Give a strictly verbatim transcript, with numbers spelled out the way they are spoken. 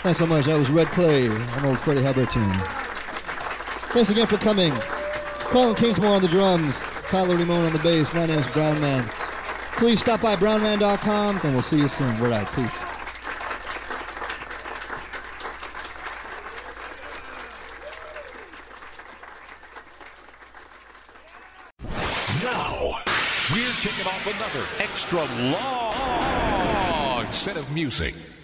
Thanks so much. That was Red Clay, an old Freddie Hubbard tune. Thanks again for coming. Colin Kingsmore on the drums, Tyler Limon on the bass. My name is Brown Man. Please stop by brown man dot com, and we'll see you soon. Word out. Peace. Now, we're kicking off another extra long set of music.